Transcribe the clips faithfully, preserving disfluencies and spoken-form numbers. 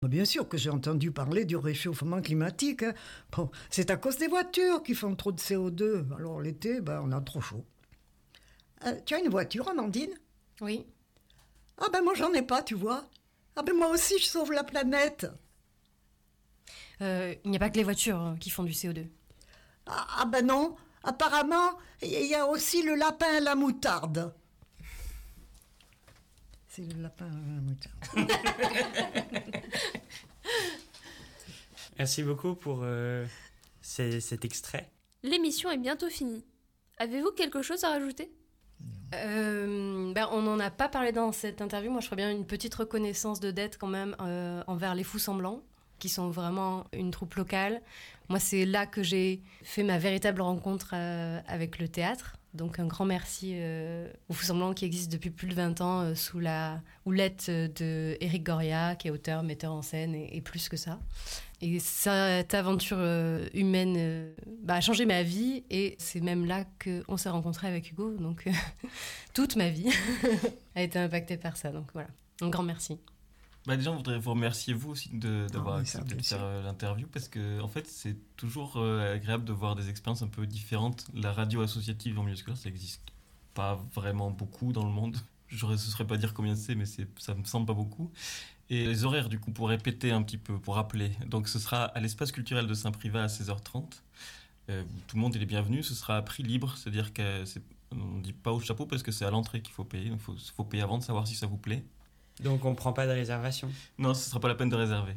Bien sûr que j'ai entendu parler du réchauffement climatique. Hein. Bon, c'est à cause des voitures qui font trop de C O deux. Alors l'été, ben, on a trop chaud. Euh, tu as une voiture, Amandine ? Oui. Ah ben moi j'en ai pas, tu vois. Ah ben moi aussi je sauve la planète. Euh, il n'y a pas que les voitures qui font du C O deux. Ah, ah ben non, apparemment il y a aussi le lapin à la moutarde. C'est le lapin à la moutarde. Merci beaucoup pour euh, c- cet extrait. L'émission est bientôt finie. Avez-vous quelque chose à rajouter ? Euh, ben, on n'en a pas parlé dans cette interview. Moi, je ferais bien une petite reconnaissance de dette quand même euh, envers les Fous Semblants, qui sont vraiment une troupe locale. Moi, c'est là que j'ai fait ma véritable rencontre euh, avec le théâtre. Donc, un grand merci euh, aux Fous Semblants qui existent depuis plus de vingt ans euh, sous la houlette de Éric Goria, qui est auteur, metteur en scène et, et plus que ça. Et cette aventure euh, humaine euh, bah, a changé ma vie et c'est même là qu'on s'est rencontrés avec Hugo. Donc, euh, toute ma vie a été impactée par ça. Donc, voilà. Un grand merci. Bah déjà, on voudrait vous remercier, vous aussi, de, d'avoir Ah, accepté de faire euh, l'interview, parce que en fait, c'est toujours euh, agréable de voir des expériences un peu différentes. La radio associative en milieu scolaire, ça n'existe pas vraiment beaucoup dans le monde. Je ne saurais pas dire combien c'est, mais c'est, ça me semble pas beaucoup. Et les horaires, du coup, pour répéter un petit peu, pour rappeler. Donc, ce sera à l'espace culturel de Saint-Privat à seize heures trente. Euh, tout le monde est bienvenu. Ce sera à prix libre, c'est-à-dire qu'on ne dit pas au chapeau parce que c'est à l'entrée qu'il faut payer. Il faut, faut payer avant de savoir si ça vous plaît. Donc on ne prend pas de réservation. Non, ce ne sera pas la peine de réserver.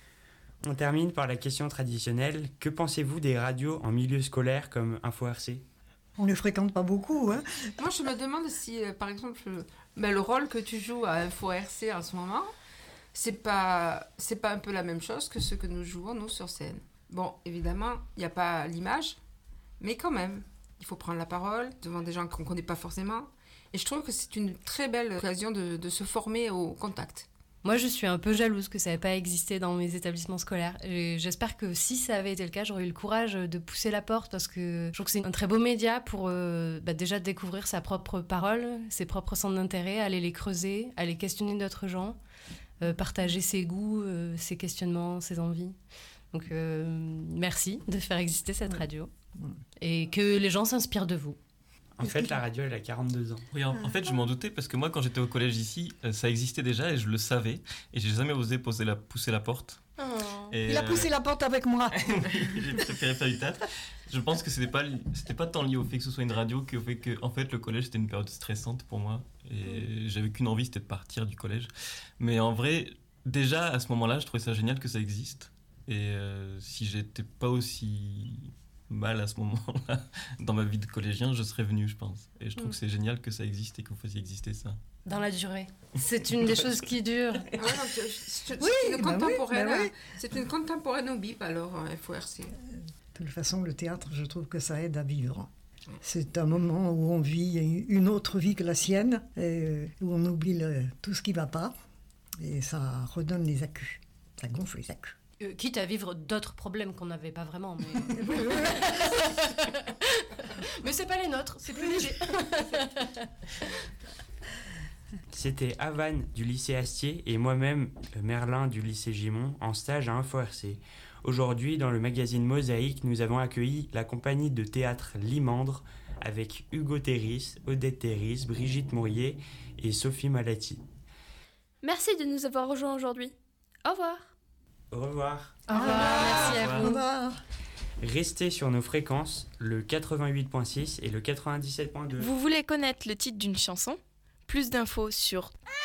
On termine par la question traditionnelle. Que pensez-vous des radios en milieu scolaire comme Info R C ? On les fréquente pas beaucoup, hein. Moi, je me demande si, euh, par exemple, euh, ben, le rôle que tu joues à Info R C en ce moment, c'est pas, c'est pas un peu la même chose que ce que nous jouons, nous, sur scène. Bon, évidemment, il n'y a pas l'image, mais quand même, il faut prendre la parole devant des gens qu'on ne connaît pas forcément. Et je trouve que c'est une très belle occasion de, de se former au contact. Moi, je suis un peu jalouse que ça n'ait pas existé dans mes établissements scolaires. Et j'espère que si ça avait été le cas, j'aurais eu le courage de pousser la porte parce que je trouve que c'est un très beau média pour euh, bah, déjà découvrir sa propre parole, ses propres centres d'intérêt, aller les creuser, aller questionner d'autres gens, euh, partager ses goûts, euh, ses questionnements, ses envies. Donc, euh, merci de faire exister cette radio et que les gens s'inspirent de vous. En fait, la radio, elle a quarante-deux ans. Oui, en, en fait, je m'en doutais parce que moi, quand j'étais au collège ici, euh, ça existait déjà et je le savais. Et j'ai jamais osé poser la, pousser la porte. Oh. Et, Il a poussé euh... la porte avec moi. J'ai préféré faire du théâtre. Je pense que c'était pas, c'était pas tant lié au fait que ce soit une radio qu'au fait que, en fait, le collège, c'était une période stressante pour moi. Et j'avais qu'une envie, c'était de partir du collège. Mais en vrai, déjà, à ce moment-là, je trouvais ça génial que ça existe. Et euh, si j'étais pas aussi mal à ce moment-là dans ma vie de collégien, je serais venu, je pense. Et je trouve mm. que c'est génial que ça existe et que vous fassiez exister ça. Dans la durée. C'est une des choses qui dure. Ah ouais, non, c'est, c'est, oui, c'est, une bah contemporaine, oui, bah oui. C'est une contemporaine au B I P alors, F O R C. De toute façon, le théâtre, je trouve que ça aide à vivre. C'est un moment où on vit une autre vie que la sienne, et où on oublie le, tout ce qui ne va pas, et ça redonne les accus. Ça gonfle les accus. Euh, quitte à vivre d'autres problèmes qu'on n'avait pas vraiment. Mais, mais c'est pas les nôtres, c'est plus léger. C'était Havane du lycée Astier et moi-même, Merlin du lycée Gimont, en stage à Info R C. Aujourd'hui, dans le magazine Mosaïque, nous avons accueilli la compagnie de théâtre Limandre avec Hugo Terris, Odette Terris, Brigitte Mourier et Sophie Malati. Merci de nous avoir rejoints aujourd'hui. Au revoir. Au revoir. Au revoir. Merci à vous. Au revoir. Restez sur nos fréquences, le quatre-vingt-huit virgule six et le quatre-vingt-dix-sept virgule deux. Vous voulez connaître le titre d'une chanson ? Plus d'infos sur